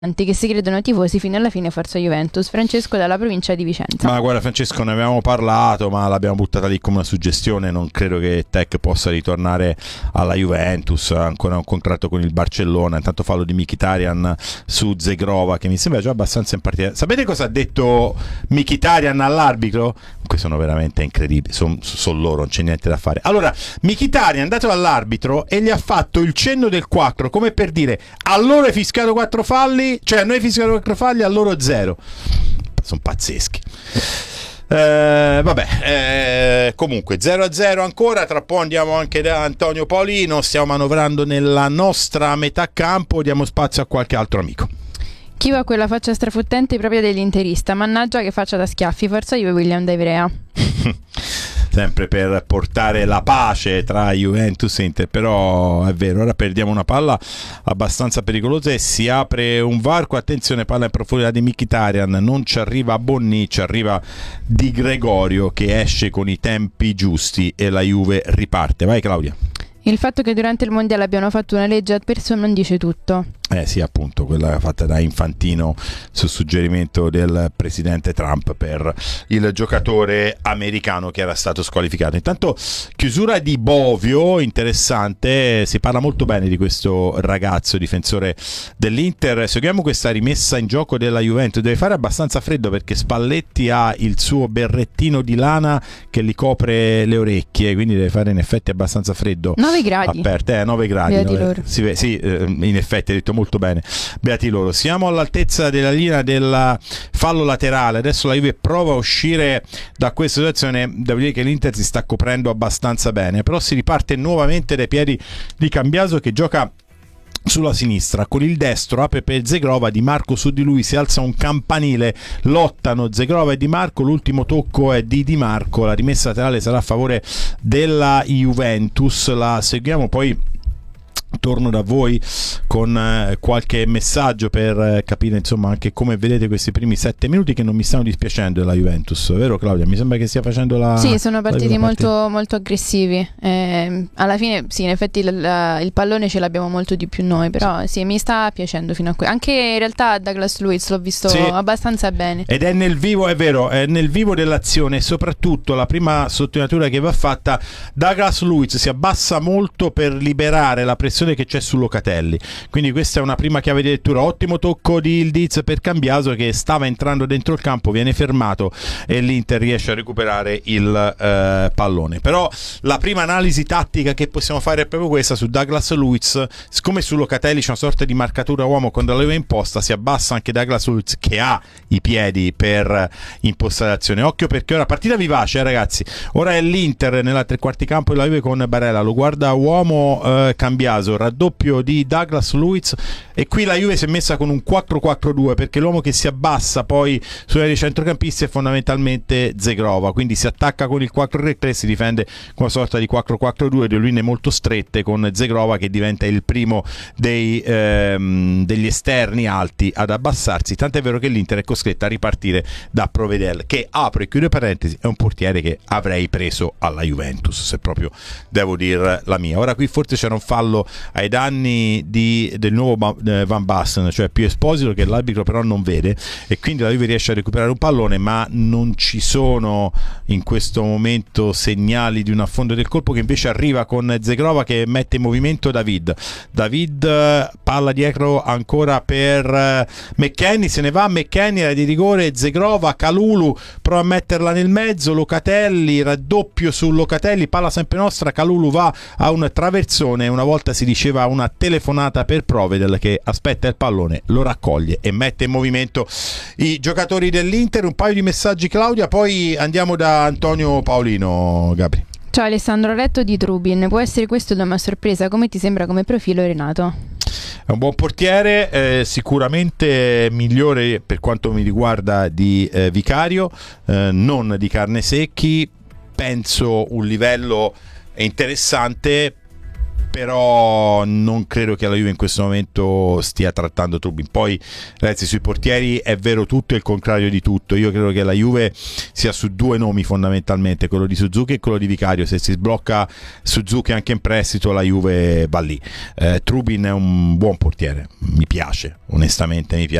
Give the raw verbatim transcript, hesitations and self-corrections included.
che si credono tifosi fino alla fine Forza Juventus. Francesco dalla provincia di Vicenza. Ma guarda Francesco, ne avevamo parlato, ma l'abbiamo buttata lì come una suggestione. Non credo che Tec possa ritornare alla Juventus, ha ancora un contratto con il Barcellona. Intanto fallo di Mkhitaryan su Zegrova, che mi sembra già abbastanza in partita. Sapete cosa ha detto Mkhitaryan all'arbitro? Qui sono veramente incredibili, sono son loro, non c'è niente da fare. Allora, Mkhitaryan è andato all'arbitro e gli ha fatto il cenno del quattro, come per dire: a loro hai fischiato quattro falli, cioè a noi hai fischiato quattro falli, a loro zero. Sono pazzeschi. Eh, vabbè, eh, comunque zero a zero ancora. Tra poco andiamo anche da Antonio Paolino. Stiamo manovrando nella nostra metà campo, diamo spazio a qualche altro amico. Chi va quella faccia strafottente propria dell'interista? Mannaggia che faccia da schiaffi. Forza Juve, William da Ivrea. Sempre per portare la pace tra Juventus e Inter, però è vero, ora perdiamo una palla abbastanza pericolosa e si apre un varco. Attenzione, palla in profondità di Mkhitaryan, non ci arriva Bonni, ci arriva Di Gregorio che esce con i tempi giusti e la Juve riparte. Vai Claudia. Il fatto che durante il mondiale abbiano fatto una legge ad persona non dice tutto. Eh sì, appunto, quella fatta da Infantino su suggerimento del presidente Trump per il giocatore americano che era stato squalificato. Intanto chiusura di Bovio, interessante, si parla molto bene di questo ragazzo difensore dell'Inter. Seguiamo questa rimessa in gioco della Juventus, deve fare abbastanza freddo perché Spalletti ha il suo berrettino di lana che gli copre le orecchie, quindi deve fare in effetti abbastanza freddo. nove gradi. Aperte, eh, nove gradi. Beati nove, loro. Sì, sì, in effetti hai detto molto bene, beati loro. Siamo all'altezza della linea del fallo laterale, adesso la Juve prova a uscire da questa situazione. Devo dire che l'Inter si sta coprendo abbastanza bene, però si riparte nuovamente dai piedi di Cambiaso che gioca sulla sinistra, con il destro apre per Zegrova, Di Marco su di lui, si alza un campanile, lottano Zegrova e Di Marco, l'ultimo tocco è di Di Marco, la rimessa laterale sarà a favore della Juventus. La seguiamo, poi torno da voi con eh, qualche messaggio per eh, capire insomma anche come vedete questi primi sette minuti, che non mi stanno dispiacendo della Juventus, vero Claudia? Mi sembra che stia facendo la... Sì, sono partiti la molto, molto aggressivi, eh, alla fine sì, in effetti la, la, il pallone ce l'abbiamo molto di più noi, però sì, mi sta piacendo fino a qui. Anche in realtà Douglas Luiz l'ho visto sì, abbastanza bene. Ed è nel vivo, è vero, è nel vivo dell'azione, e soprattutto la prima sottolineatura che va fatta: Douglas Luiz si abbassa molto per liberare la pressione che c'è su Locatelli, quindi questa è una prima chiave di lettura. Ottimo tocco di Ildiz per Cambiaso che stava entrando dentro il campo, viene fermato e l'Inter riesce a recuperare il eh, pallone. Però la prima analisi tattica che possiamo fare è proprio questa su Douglas Luiz. Siccome su Locatelli c'è una sorta di marcatura uomo quando la Juve imposta, si abbassa anche Douglas Luiz che ha i piedi per impostare l'azione. Occhio perché ora partita vivace, eh, ragazzi, ora è l'Inter nella tre quarti campo della Juve con Barella, lo guarda uomo eh, Cambiaso, raddoppio di Douglas Luiz, e qui la Juve si è messa con un quattro quattro due perché l'uomo che si abbassa poi sulla dei centrocampisti è fondamentalmente Zegrova, quindi si attacca con il quattro tre tre, si difende con una sorta di quattro quattro due, due linee molto strette con Zegrova che diventa il primo dei, ehm, degli esterni alti ad abbassarsi, tant'è vero che l'Inter è costretta a ripartire da Provedel che, apro e chiudo parentesi, è un portiere che avrei preso alla Juventus, se proprio devo dire la mia. Ora qui forse c'era un fallo ai danni di, del nuovo Van Basten, cioè più Esposito, che l'arbitro però non vede, e quindi la Juve riesce a recuperare un pallone, ma non ci sono in questo momento segnali di un affondo del colpo, che invece arriva con Zegrova che mette in movimento David David palla dietro ancora per McKennie, se ne va McKennie, era di rigore, Zegrova, Kalulu prova a metterla nel mezzo, Locatelli, raddoppio su Locatelli, palla sempre nostra, Kalulu va a un traversone, una volta si diceva una telefonata per Provedel che aspetta il pallone, lo raccoglie e mette in movimento i giocatori dell'Inter. Un paio di messaggi Claudia, poi andiamo da Antonio Paolino. Gabri. Ciao Alessandro, ho letto di Trubin, può essere questo da una sorpresa? Come ti sembra come profilo, Renato? È un buon portiere, eh, sicuramente migliore per quanto mi riguarda di eh, Vicario, eh, non di Carnesecchi, penso un livello interessante. però non credo che la Juve in questo momento stia trattando Trubin. Poi ragazzi, sui portieri è vero tutto e il contrario di tutto. Io credo che la Juve sia su due nomi fondamentalmente, quello di Suzuki e quello di Vicario. Se si sblocca Suzuki anche in prestito, la Juve va lì. eh, Trubin è un buon portiere, mi piace, onestamente mi piace.